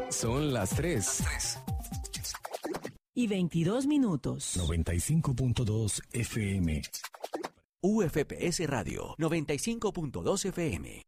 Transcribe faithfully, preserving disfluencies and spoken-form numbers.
Son las tres. Y veintidós minutos. noventa y cinco punto dos F M. U F P S Radio noventa y cinco punto dos F M.